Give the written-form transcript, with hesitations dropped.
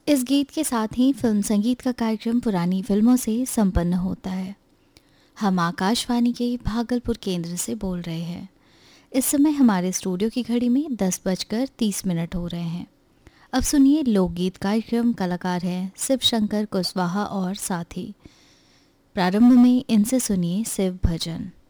इस गीत के साथ ही फिल्म संगीत का कार्यक्रम पुरानी फिल्मों से संपन्न होता है। हम आकाशवाणी के भागलपुर केंद्र से बोल रहे हैं। इस समय हमारे स्टूडियो की घड़ी में 10:30 हो रहे हैं। अब सुनिए लोकगीत कार्यक्रम। कलाकार हैं शिव शंकर कुशवाहा और साथी। प्रारंभ में इनसे सुनिए शिव भजन।